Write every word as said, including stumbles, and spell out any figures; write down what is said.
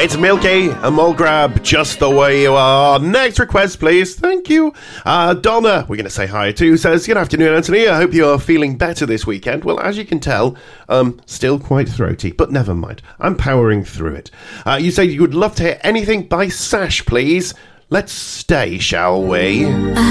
It's Milky, a mole grab, just the way you are. Next request, please. Thank you. Uh, Donna, we're going to say hi to, says, good afternoon, Anthony. I hope you're feeling better this weekend. Well, as you can tell, um, still quite throaty, but never mind. I'm powering through it. Uh, you say you would love to hear anything by Sash, please. Let's stay, shall we?